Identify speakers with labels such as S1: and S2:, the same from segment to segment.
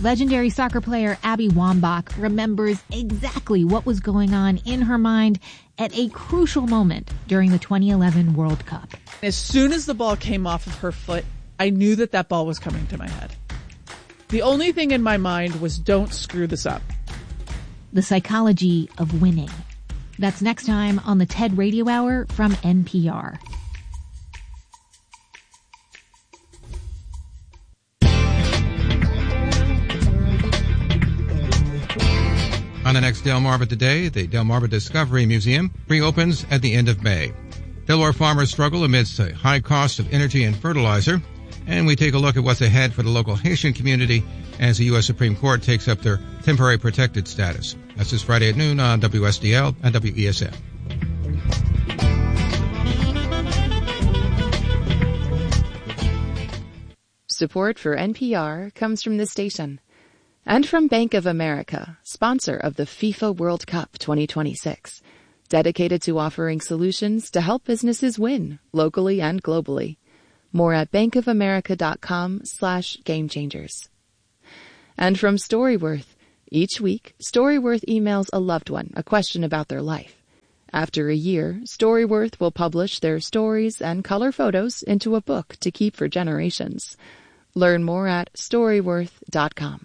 S1: legendary soccer player Abby Wambach remembers exactly what was going on in her mind at a crucial moment during the 2011 World Cup.
S2: As soon as the ball came off of her foot, I knew that that ball was coming to my head. The only thing in my mind was, don't screw this up.
S1: The psychology of winning. That's next time on the TED Radio Hour from NPR.
S3: On the next Delmarva Today, the Delmarva Discovery Museum reopens at the end of May. Delaware farmers struggle amidst the high cost of energy and fertilizer, and we take a look at what's ahead for the local Haitian community as the U.S. Supreme Court takes up their temporary protected status. That's this Friday at noon on WSDL and WESN.
S4: Support for NPR comes from this station and from Bank of America, sponsor of the FIFA World Cup 2026, dedicated to offering solutions to help businesses win locally and globally. More at bankofamerica.com/gamechangers. And from Storyworth, each week, Storyworth emails a loved one a question about their life. After a year, Storyworth will publish their stories and color photos into a book to keep for generations. Learn more at Storyworth.com.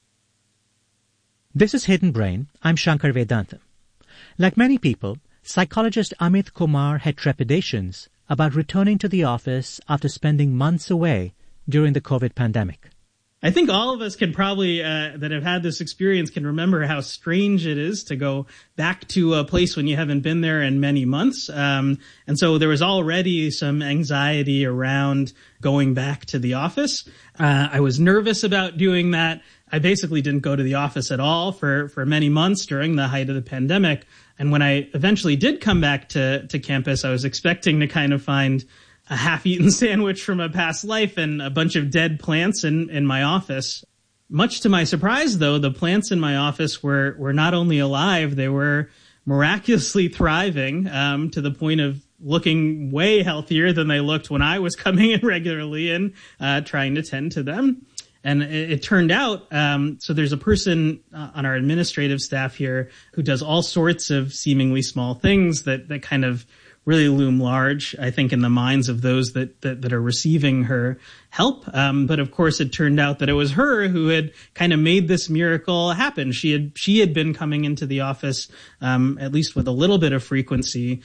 S5: This is Hidden Brain. I'm Shankar Vedantam. Like many people, psychologist Amit Kumar had trepidations about returning to the office after spending months away during the COVID pandemic.
S6: I think all of us can probably, that have had this experience, can remember how strange it is to go back to a place when you haven't been there in many months. And so there was already some anxiety around going back to the office. I was nervous about doing that. I basically didn't go to the office at all for many months during the height of the pandemic. And when I eventually did come back to campus, I was expecting to kind of find a half-eaten sandwich from a past life and a bunch of dead plants in my office. Much to my surprise, though, the plants in my office were not only alive, they were miraculously thriving, to the point of looking way healthier than they looked when I was coming in regularly and trying to tend to them. And it turned out, so there's a person on our administrative staff here who does all sorts of seemingly small things that kind of really loom large, I think, in the minds of those that are receiving her help. But of course, it turned out that it was her who had kind of made this miracle happen. She had been coming into the office, at least with a little bit of frequency.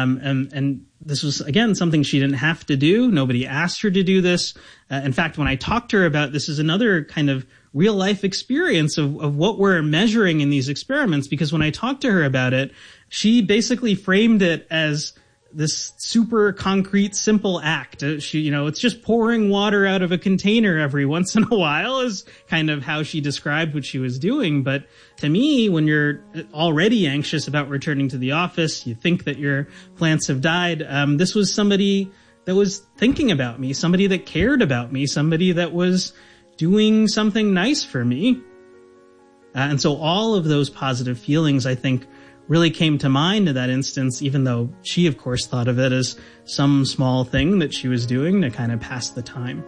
S6: And this was, again, something she didn't have to do. Nobody asked her to do this. In fact, when I talked to her about this is another kind of real life experience of what we're measuring in these experiments, because when I talked to her about it, she basically framed it as this super concrete, simple act. It's just pouring water out of a container every once in a while is kind of how she described what she was doing. But to me, when you're already anxious about returning to the office, you think that your plants have died. This was somebody that was thinking about me, somebody that cared about me, somebody that was doing something nice for me. And so all of those positive feelings, I think, really came to mind in that instance, even though she, of course, thought of it as some small thing that she was doing to kind of pass the time.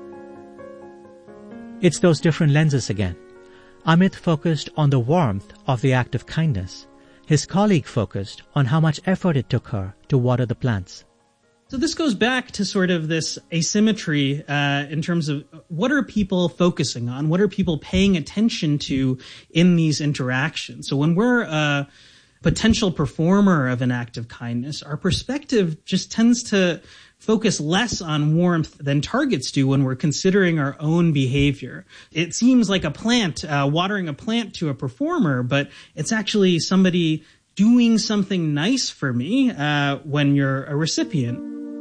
S5: It's those different lenses again. Amit focused on the warmth of the act of kindness. His colleague focused on how much effort it took her to water the plants.
S6: So this goes back to sort of this asymmetry in terms of what are people focusing on? What are people paying attention to in these interactions? So when we're a potential performer of an act of kindness, our perspective just tends to focus less on warmth than targets do when we're considering our own behavior. It seems like a plant, watering a plant to a performer, but it's actually somebody doing something nice for me when you're a recipient.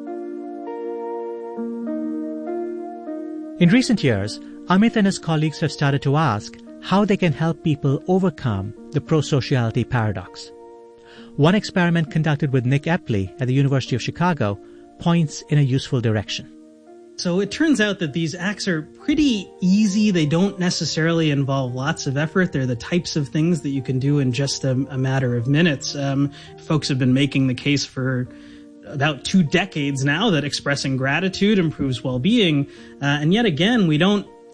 S5: In recent years, Amit and his colleagues have started to ask how they can help people overcome the prosociality paradox. One experiment conducted with Nick Epley at the University of Chicago points in a useful direction.
S6: So it turns out that these acts are pretty easy. They don't necessarily involve lots of effort. They're the types of things that you can do in just a matter of minutes. Folks have been making the case for about 2 decades now that expressing gratitude improves well-being. And yet again, we don't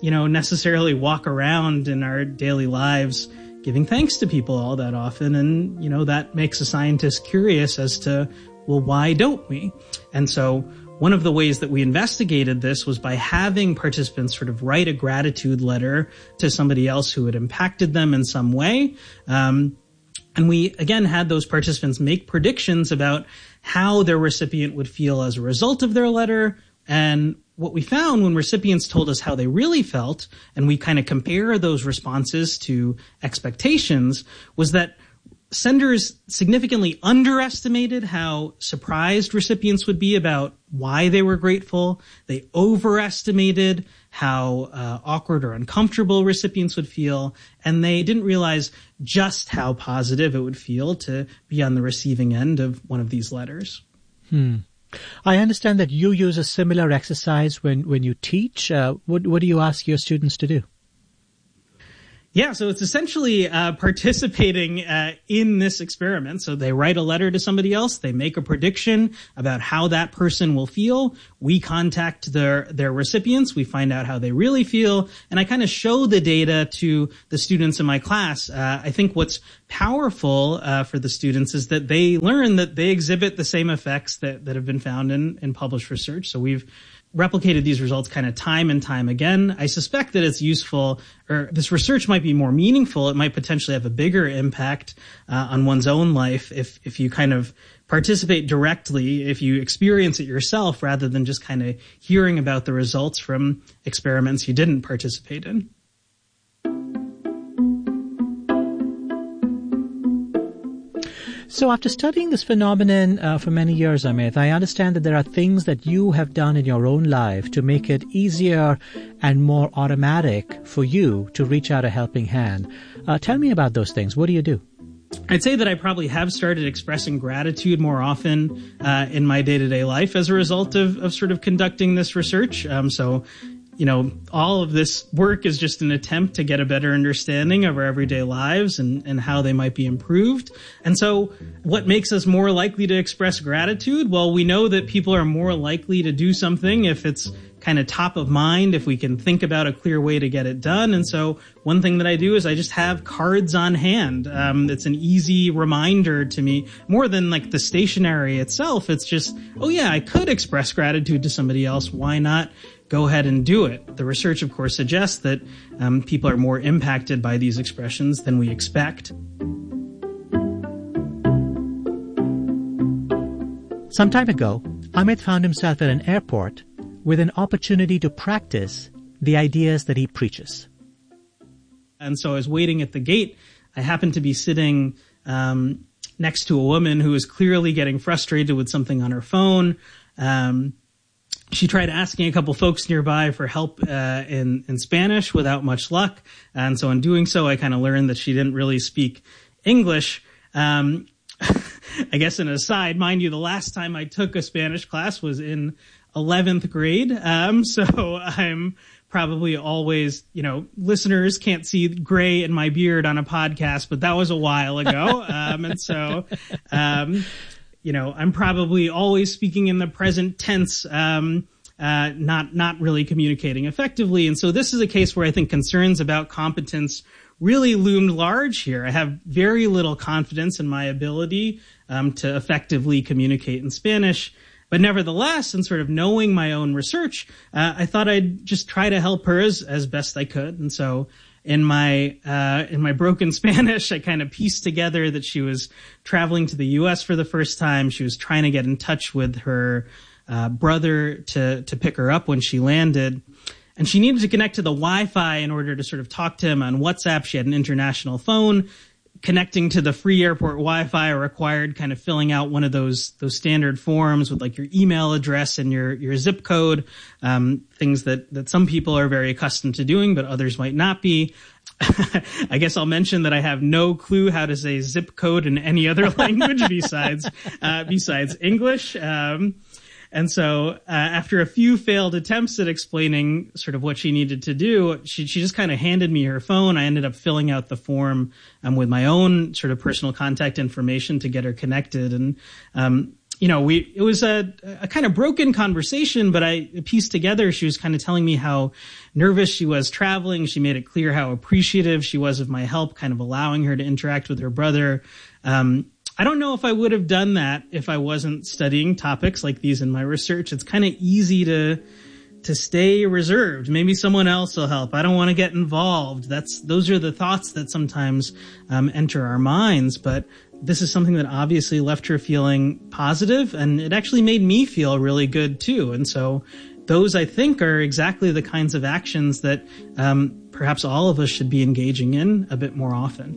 S6: necessarily walk around in our daily lives giving thanks to people all that often. And, that makes a scientist curious as to, well, why don't we? And so one of the ways that we investigated this was by having participants sort of write a gratitude letter to somebody else who had impacted them in some way. And we, again, had those participants make predictions about how their recipient would feel as a result of their letter. And what we found when recipients told us how they really felt, and we kind of compare those responses to expectations, was that senders significantly underestimated how surprised recipients would be about why they were grateful. They overestimated how awkward or uncomfortable recipients would feel, and they didn't realize just how positive it would feel to be on the receiving end of one of these letters.
S5: I understand that you use a similar exercise when you teach. What do you ask your students to do?
S6: Yeah, so it's essentially participating in this experiment. So they write a letter to somebody else. They make a prediction about how that person will feel. We contact their recipients. We find out how they really feel. And I kind of show the data to the students in my class. I think what's powerful for the students is that they learn that they exhibit the same effects that have been found in published research. So we've replicated these results kind of time and time again. I suspect that it's useful, or this research might be more meaningful. It might potentially have a bigger impact on one's own life if you kind of participate directly, if you experience it yourself, rather than just kind of hearing about the results from experiments you didn't participate in.
S5: So after studying this phenomenon for many years, Amit, I understand that there are things that you have done in your own life to make it easier and more automatic for you to reach out a helping hand. Tell me about those things. What do you do?
S6: I'd say that I probably have started expressing gratitude more often in my day-to-day life as a result of sort of conducting this research. All of this work is just an attempt to get a better understanding of our everyday lives and how they might be improved. And so what makes us more likely to express gratitude? Well, we know that people are more likely to do something if it's kind of top of mind, if we can think about a clear way to get it done. And so one thing that I do is I just have cards on hand. It's an easy reminder to me, more than like the stationery itself. It's just, oh yeah, I could express gratitude to somebody else. Why not go ahead and do it? The research, of course, suggests that people are more impacted by these expressions than we expect.
S5: Some time ago, Amit found himself at an airport with an opportunity to practice the ideas that he preaches.
S6: And so I was waiting at the gate. I happened to be sitting next to a woman who was clearly getting frustrated with something on her phone. She tried asking a couple folks nearby for help in Spanish without much luck. And so in doing so, I kind of learned that she didn't really speak English. I guess an aside, mind you, the last time I took a Spanish class was in 11th grade. So I'm probably always, listeners can't see gray in my beard on a podcast, but that was a while ago. And so, I'm probably always speaking in the present tense, not really communicating effectively. And so this is a case where I think concerns about competence really loomed large here. I have very little confidence in my ability to effectively communicate in Spanish. But nevertheless, and sort of knowing my own research, I thought I'd just try to help her as best I could. And so in my broken Spanish, I kind of pieced together that she was traveling to the U.S. for the first time. She was trying to get in touch with her brother to pick her up when she landed. And she needed to connect to the Wi-Fi in order to sort of talk to him on WhatsApp. She had an international phone. Connecting to the free airport Wi-Fi required kind of filling out one of those standard forms with like your email address and your zip code, things that some people are very accustomed to doing, but others might not be. I guess I'll mention that I have no clue how to say zip code in any other language besides English. And so after a few failed attempts at explaining sort of what she needed to do, she just kind of handed me her phone. I ended up filling out the form with my own sort of personal contact information to get her connected. And, it was a kind of broken conversation, but I pieced together, she was kind of telling me how nervous she was traveling. She made it clear how appreciative she was of my help, kind of allowing her to interact with her brother. I don't know if I would have done that if I wasn't studying topics like these in my research. It's kind of easy to stay reserved. Maybe someone else will help. I don't want to get involved. Those are the thoughts that sometimes enter our minds, but this is something that obviously left her feeling positive, and it actually made me feel really good too. And so those, I think, are exactly the kinds of actions that perhaps all of us should be engaging in a bit more often.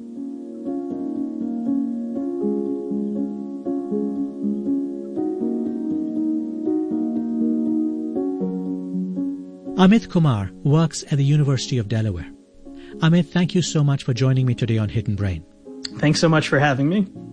S5: Amit Kumar works at the University of Delaware. Amit, thank you so much for joining me today on Hidden Brain.
S6: Thanks so much for having me.